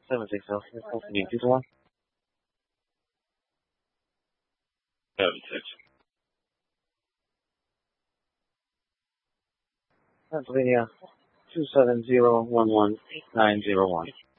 76 Celsius, continue 2 to 1. 76. Pennsylvania, 270118901.